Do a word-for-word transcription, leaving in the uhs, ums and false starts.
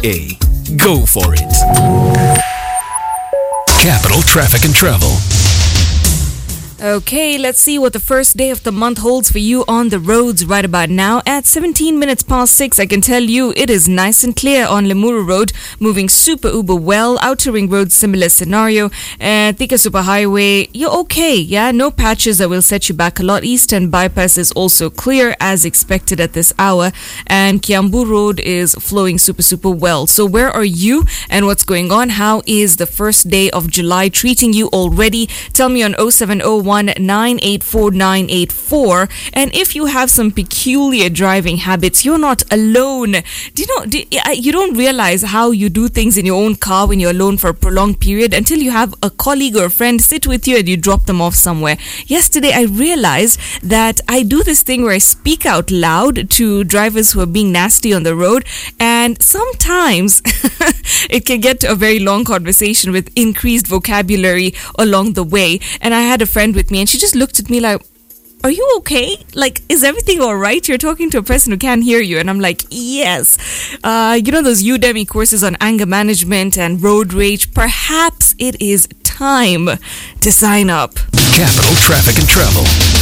A. Go for it. Capital Traffic and Travel. Okay, let's see what the first day of the month holds for you on the roads right about now. At seventeen minutes past six, I can tell you it is nice and clear on Lemuru Road, moving super uber well. Outer Ring Road, similar scenario. And Thika Superhighway, you're okay, yeah? No patches that will set you back a lot. Eastern Bypass is also clear as expected at this hour. And Kiambu Road is flowing super, super well. So where are you and what's going on? How is the first day of July treating you already? Tell me on oh seven oh one nine eight four nine eight four. And if you have some peculiar driving habits, you're not alone. Do you know, do, you don't realize how you do things in your own car when you're alone for a prolonged period until you have a colleague or a friend sit with you and you drop them off somewhere. Yesterday, I realized that I do this thing where I speak out loud to drivers who are being nasty on the road, and sometimes it can get to a very long conversation with increased vocabulary along the way. And I had a friend with me and she just looked at me like, are you okay? Like, is everything all right? You're talking to a person who can't hear you. And I'm like, yes. Uh, you know those Udemy courses on anger management and road rage? Perhaps it is time to sign up. Capital Traffic and Travel.